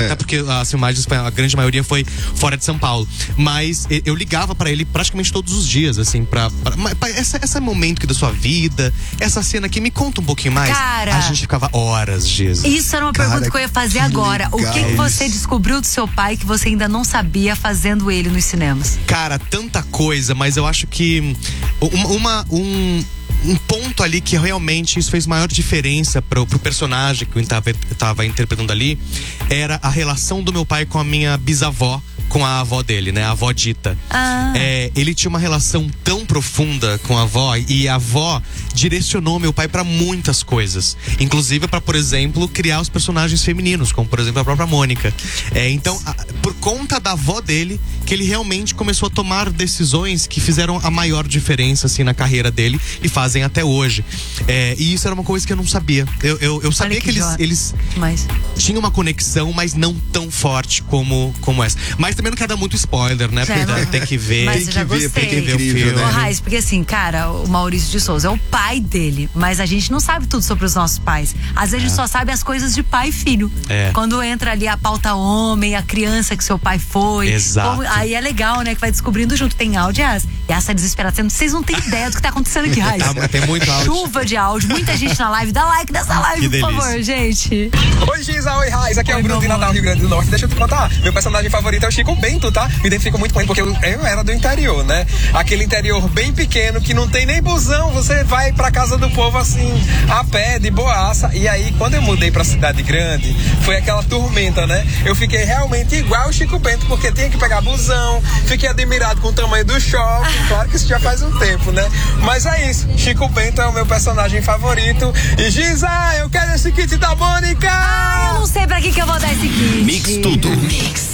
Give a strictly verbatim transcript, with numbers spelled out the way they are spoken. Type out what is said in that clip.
é. Até porque as filmagens, a grande maioria foi fora de São Paulo. Mas eu ligava pra ele praticamente todos os dias, assim, pra... pra, pra essa, esse momento aqui da sua vida, essa cena aqui, me conta um pouquinho mais. Cara, a gente ficava horas, dias. Isso era uma Cara, pergunta que eu ia fazer que agora. legal. O que, que você descobriu do seu pai que você ainda não sabia fazendo ele nos cinemas? Cara, tanta coisa, mas eu acho que uma, uma um um ponto ali que realmente isso fez maior diferença pro, pro personagem que eu tava, tava interpretando ali, era a relação do meu pai com a minha bisavó, com a avó dele, né? A avó Dita. Ah. É, ele tinha uma relação tão profunda com a avó, e a avó direcionou meu pai pra muitas coisas. Inclusive pra, por exemplo, criar os personagens femininos, como por exemplo a própria Mônica. É, então, a, por conta da avó dele, que ele realmente começou a tomar decisões que fizeram a maior diferença, assim, na carreira dele, e fazem até hoje. É, e isso era uma coisa que eu não sabia. Eu, eu, eu sabia que, que eles, eles mas... tinham uma conexão, mas não tão forte como, como essa. Mas também não quero dar muito spoiler, né? Porque não... tem que ver. Mas eu já tem que gostei. ver, tem que ver o filme. Ô, Raiz, porque assim, cara, o Maurício de Souza é o pai dele, mas a gente não sabe tudo sobre os nossos pais. Às vezes é. a gente só sabe as coisas de pai e filho. É. Quando entra ali a pauta homem, a criança que seu pai foi. Exato. Como, aí é legal, né? Que vai descobrindo junto. Tem áudio e essa desesperação. Vocês não têm ideia do que tá acontecendo aqui, Raiz. Tá, tem muito áudio. Chuva de áudio, muita gente na live. Dá like nessa live, por favor, gente. Oi, Giza, oi, Raiz. Aqui é o Bruno de amor. Natal, Rio Grande do Norte. Deixa eu te contar. Meu personagem favorito é o Chico Bento, tá? Me identifico muito com ele porque eu, eu era do interior, né? Aquele interior bem pequeno que não tem nem busão. Você vai pra casa do povo assim, a pé, de boaça. E aí, quando eu mudei pra cidade grande, foi aquela tormenta, né? Eu fiquei realmente igual o Chico Bento, porque tinha que pegar busão. Fiquei admirado com o tamanho do shopping. Claro que isso já faz um tempo, né? Mas é isso. Chico Bento é o meu personagem favorito. E Giza, eu quero esse kit da Mônica! Ah, eu não sei pra que que eu vou dar esse kit. Mix tudo.